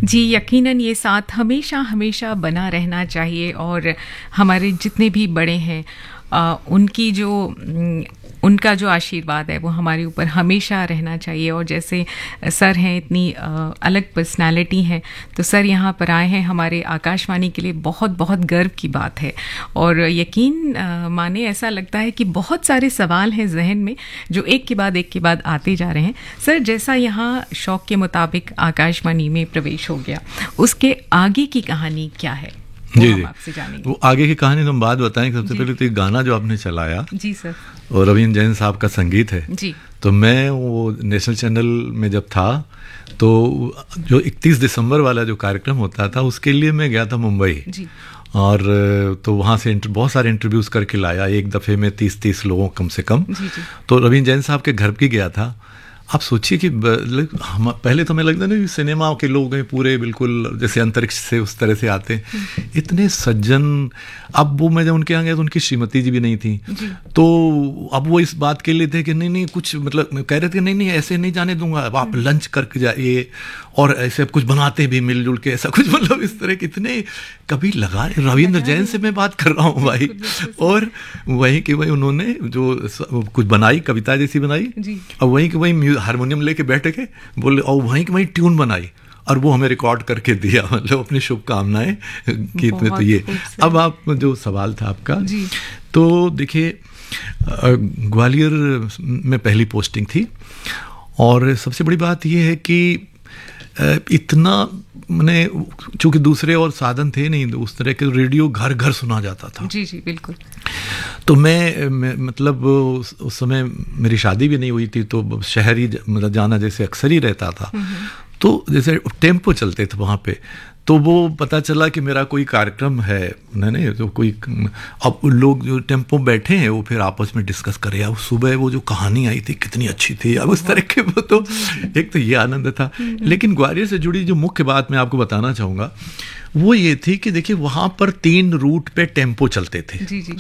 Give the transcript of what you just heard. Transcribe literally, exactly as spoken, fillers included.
जी, यकीनन ये साथ हमेशा हमेशा बना रहना चाहिए और हमारे जितने भी बड़े हैं आ, उनकी जो उनका जो आशीर्वाद है वो हमारे ऊपर हमेशा रहना चाहिए। और जैसे सर हैं, इतनी आ, अलग पर्सनालिटी हैं, तो सर यहाँ पर आए हैं हमारे आकाशवाणी के लिए बहुत बहुत गर्व की बात है। और यकीन आ, माने ऐसा लगता है कि बहुत सारे सवाल हैं जहन में जो एक के बाद एक के बाद आते जा रहे हैं। सर, जैसा यहाँ शौक के मुताबिक आकाशवाणी में प्रवेश हो गया, उसके आगे की कहानी क्या है? जी जी, वो आगे की कहानी तो हम बात बताएं। सबसे पहले तो एक गाना जो आपने चलाया जी सर, और रवींद्र जैन साहब का संगीत है जी, तो मैं वो नेशनल चैनल में जब था तो जो इकतीस दिसंबर वाला जो कार्यक्रम होता था उसके लिए मैं गया था मुंबई जी। और तो वहाँ से बहुत सारे इंटरव्यूज़ करके लाया, एक दफ़े में तीस तीस लोगों कम से कम जी जी। तो रवींद्र जैन साहब के घर भी गया था। आप सोचिए कि हम पहले तो हमें लगता ना कि सिनेमा के लोग हैं पूरे बिल्कुल जैसे अंतरिक्ष से उस तरह से आते हैं, इतने सज्जन। अब वो मैं जब उनके यहाँ गया तो उनकी श्रीमती जी भी नहीं थी, तो अब वो इस बात के लिए थे कि नहीं नहीं कुछ मतलब कह रहे थे नहीं नहीं ऐसे नहीं जाने दूंगा, अब आप लंच करके जाइए और ऐसे कुछ बनाते भी मिलजुल के, ऐसा कुछ मतलब इस तरह कितने कभी लगा। रविंद्र जैन से मैं बात कर रहा हूँ भाई, और वहीं कि वही उन्होंने जो कुछ बनाई कविता जैसी बनाई, और वहीं कि वही हारमोनियम लेके बैठे के बोले, और वहीं की वहीं ट्यून बनाई और वो हमें रिकॉर्ड करके दिया, मतलब अपनी शुभकामनाएं गीत में। तो ये अब आप जो सवाल था आपका, तो देखिए ग्वालियर में पहली पोस्टिंग थी, और सबसे बड़ी बात ये है कि इतना मैंने चूंकि दूसरे और साधन थे नहीं उस तरह के, रेडियो घर घर सुना जाता था। जी जी बिल्कुल। तो मैं, मैं मतलब उस, उस समय मेरी शादी भी नहीं हुई थी, तो शहर ही मतलब जाना जैसे अक्सर ही रहता था। तो जैसे टेम्पो चलते थे वहाँ पे, तो वो पता चला कि मेरा कोई कार्यक्रम है, नहीं नहीं तो कोई, अब लोग जो टेम्पो बैठे हैं वो फिर आपस में डिस्कस करे, अब सुबह वो जो कहानी आई थी कितनी अच्छी थी, अब उस तरह के वो, तो एक तो ये आनंद था। लेकिन ग्वालियर से जुड़ी जो मुख्य बात मैं आपको बताना चाहूँगा वो ये थी कि देखिए वहाँ पर तीन रूट पे टेम्पो चलते थे। जी जी।